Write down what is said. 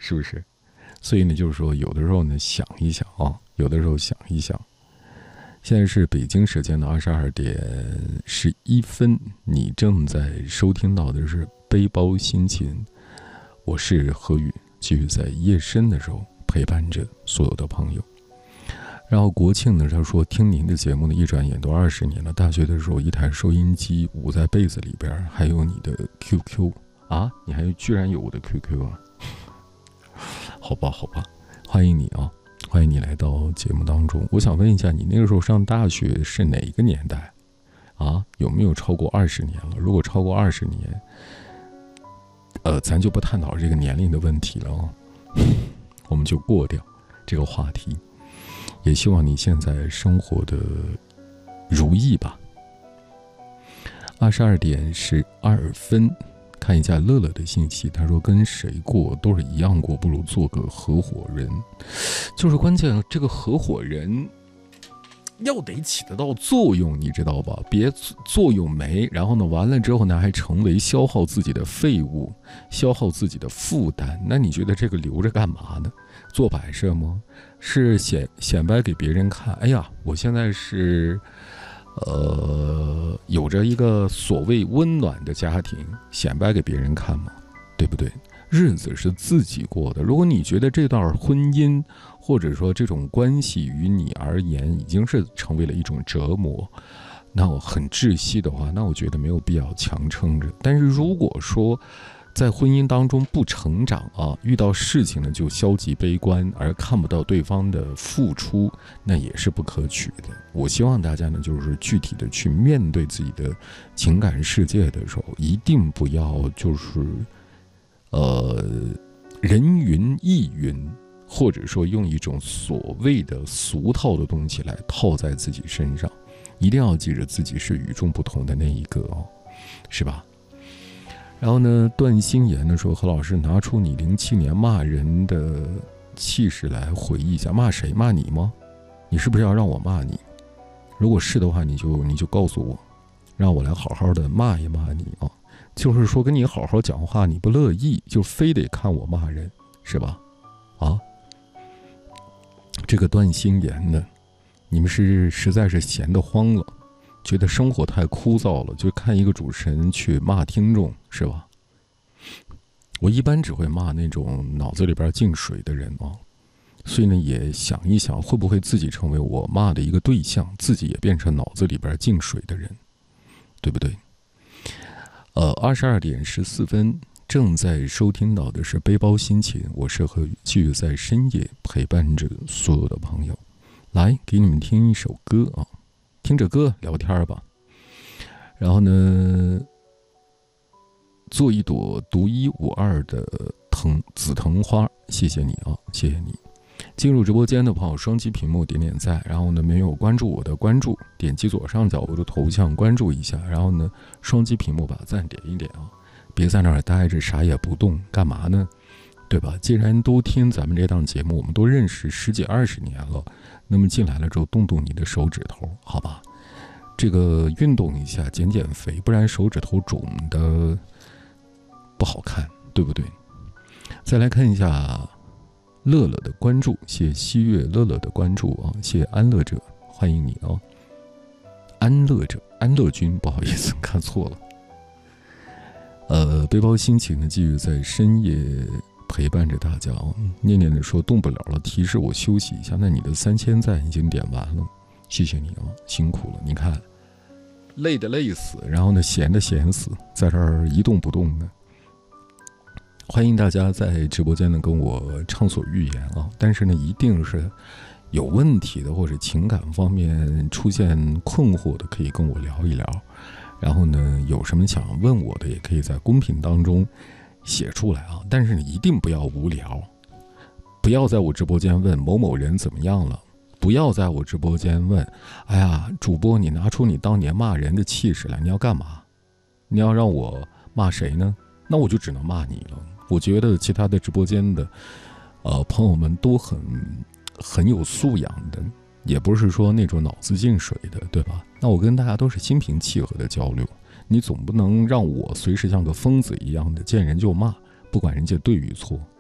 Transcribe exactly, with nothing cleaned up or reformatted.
是不是？所以呢，就是说，有的时候呢，想一想啊，有的时候想一想。现在是北京时间的二十二点十一分，你正在收听到的是背包心情，我是何宇，继续在夜深的时候陪伴着所有的朋友。然后国庆呢，他说听您的节目呢，一转眼都二十年了。大学的时候，一台收音机捂在被子里边，还有你的 Q Q 啊，你还居然有我的 Q Q 啊？好吧，好吧，欢迎你啊，欢迎你来到节目当中。我想问一下，你那个时候上大学是哪一个年代啊？有没有超过二十年了？如果超过二十年，呃，咱就不探讨这个年龄的问题了啊，我们就过掉这个话题。也希望你现在生活的如意吧。二十二点十二分，看一下乐乐的信息，他说跟谁过都是一样过，不如做个合伙人。就是关键，这个合伙人要得起得到作用，你知道吧？别作用没，然后呢，完了之后呢，还成为消耗自己的废物，消耗自己的负担。那你觉得这个留着干嘛呢？做摆设吗？是显显摆给别人看？哎呀，我现在是，呃，有着一个所谓温暖的家庭，显摆给别人看吗？对不对？日子是自己过的。如果你觉得这段婚姻或者说这种关系于你而言已经是成为了一种折磨，那我很窒息的话，那我觉得没有必要强撑着。但是如果说在婚姻当中不成长啊，遇到事情呢就消极悲观，而看不到对方的付出，那也是不可取的。我希望大家呢，就是具体的去面对自己的情感世界的时候，一定不要就是呃人云亦云，或者说用一种所谓的俗套的东西来套在自己身上。一定要记着自己是与众不同的那一个哦，是吧？然后呢，段心言呢说，何老师拿出你零七年骂人的气势来回忆一下，骂谁？骂你吗？你是不是要让我骂你？如果是的话，你就你就告诉我，让我来好好的骂一骂你啊。就是说跟你好好讲话，你不乐意，就非得看我骂人，是吧？啊，这个段心言呢，你们是实在是闲得慌了。觉得生活太枯燥了，就看一个主持人去骂听众，是吧？我一般只会骂那种脑子里边进水的人啊，所以呢，也想一想，会不会自己成为我骂的一个对象，自己也变成脑子里边进水的人，对不对？呃，二十二点十四分，正在收听到的是背包心情，我是何宇，继续在深夜陪伴着所有的朋友，来给你们听一首歌啊。听着歌聊天吧，然后呢，做一朵独一无二的藤紫藤花，谢谢你啊，谢谢你。进入直播间的朋友，双击屏幕点点赞，然后呢，没有关注我的关注，点击左上角我的头像关注一下，然后呢，双击屏幕把赞点一点啊，别在那儿待着啥也不动，干嘛呢？对吧？既然都听咱们这档节目，我们都认识十几二十年了，那么进来了之后动动你的手指头，好吧？这个运动一下，减减肥，不然手指头肿的不好看，对不对？再来看一下乐乐的关注，谢谢西月乐乐的关注啊，谢谢安乐者，欢迎你啊，安乐者，安乐君，不好意思，看错了。呃，背包心情呢，继续在深夜陪伴着大家哦。念念的说动不了了，提示我休息一下。那你的三千赞已经点完了，谢谢你哦，辛苦了。你看，累的累死，然后呢闲的闲死，在这儿一动不动的。欢迎大家在直播间呢跟我畅所欲言啊，但是呢一定是有问题的或者情感方面出现困惑的，可以跟我聊一聊。然后呢，有什么想问我的，也可以在公屏当中写出来啊。但是你一定不要无聊，不要在我直播间问某某人怎么样了，不要在我直播间问，哎呀，主播你拿出你当年骂人的气势来，你要干嘛？你要让我骂谁呢？那我就只能骂你了。我觉得其他的直播间的呃朋友们都很很有素养的，也不是说那种脑子进水的，对吧？那我跟大家都是心平气和的交流，你总不能让我随时像个疯子一样的见人就骂，不管人家对与错，